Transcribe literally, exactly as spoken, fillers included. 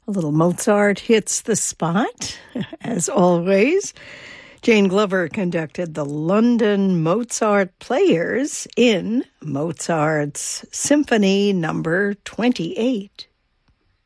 A little Mozart hits the spot, as always. Jane Glover conducted the London Mozart Players in Mozart's Symphony Number twenty-eight.